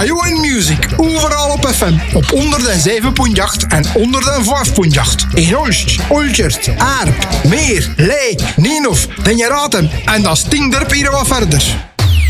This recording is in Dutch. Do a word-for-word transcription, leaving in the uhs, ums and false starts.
Radio en Music, overal op F M. Op honderdzeven komma acht en honderdvijf komma acht. In Olst, Oltjert, Aarp, Meer, Leek, Nienhof, Den je raadt hem. En dat stinkt er hier wat verder.